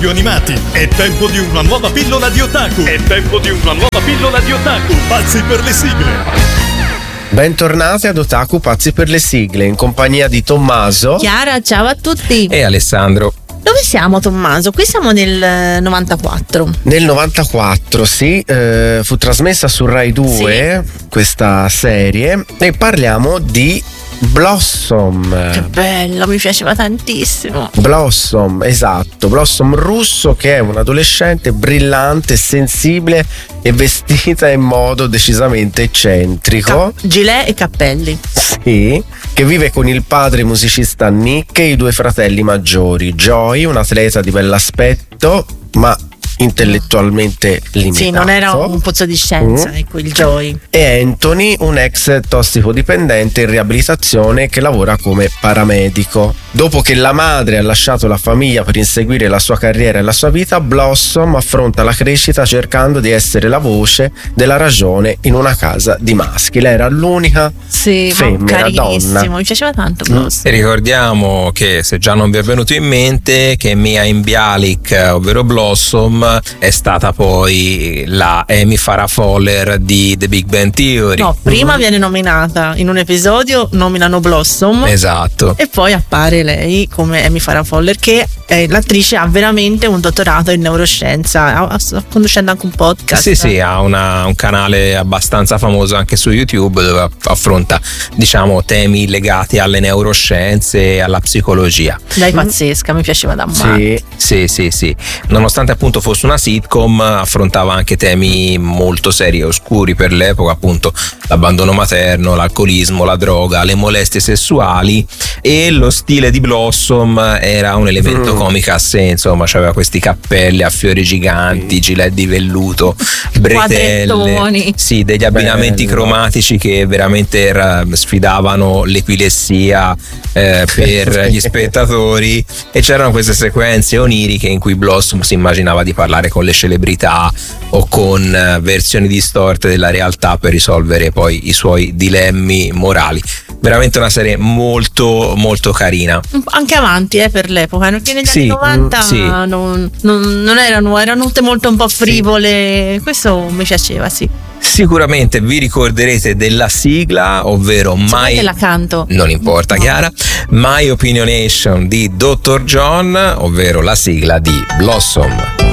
cartoni animati. È tempo di una nuova pillola di otaku. Pazzi per le sigle. Bentornati ad Otaku Pazzi per le sigle, in compagnia di Tommaso, Chiara, ciao a tutti. E Alessandro. Dove siamo, Tommaso? Qui siamo nel 94. Nel 94, sì, fu trasmessa su Rai 2 questa serie e parliamo di Blossom. Che bello, mi piaceva tantissimo. Blossom, esatto, Blossom russo, che è un adolescente brillante, sensibile e vestita in modo decisamente eccentrico. Gilet e cappelli. Sì, che vive con il padre musicista Nick e i due fratelli maggiori, Joy, un atleta di bell'aspetto ma intellettualmente limitato. Sì, non era un pozzo di scienza, ecco, il Joy. E Anthony, un ex tossicodipendente in riabilitazione che lavora come paramedico. Dopo che la madre ha lasciato la famiglia per inseguire la sua carriera e la sua vita, Blossom affronta la crescita cercando di essere la voce della ragione in una casa di maschi. Lei era l'unica femmina, donna. Mi piaceva tanto Blossom. E ricordiamo che, se già non vi è venuto in mente, che Mia Bialik, ovvero Blossom, è stata poi la Amy Farrah Fowler di The Big Bang Theory. No, prima viene nominata in un episodio, nominano Blossom. Esatto. E poi appare lei come Amy Farrah Fowler, che l'attrice ha veramente un dottorato in neuroscienza, sta conducendo anche un podcast. Sì, ha un canale abbastanza famoso anche su YouTube, dove affronta, diciamo, temi legati alle neuroscienze e alla psicologia. Lei pazzesca, mi piaceva da male. Sì. Nonostante appunto fosse una sitcom, affrontava anche temi molto seri e oscuri per l'epoca, appunto l'abbandono materno, l'alcolismo, la droga, le molestie sessuali, e lo stile di Blossom era un elemento comico a sé, insomma, c'aveva questi cappelli a fiori giganti, gilet di velluto, bretelle, sì, degli abbinamenti cromatici che veramente sfidavano l'epilessia per gli spettatori, e c'erano queste sequenze oniriche in cui Blossom si immaginava di parlare con le celebrità o con versioni distorte della realtà per risolvere poi i suoi dilemmi morali. Veramente una serie molto molto carina, anche avanti per l'epoca, perché negli anni 90 non erano tutte molto un po' frivole. Questo mi piaceva, sì. Sicuramente vi ricorderete della sigla, ovvero che la canto. Non importa, Chiara. My Opinionation di Dr. John, ovvero la sigla di Blossom.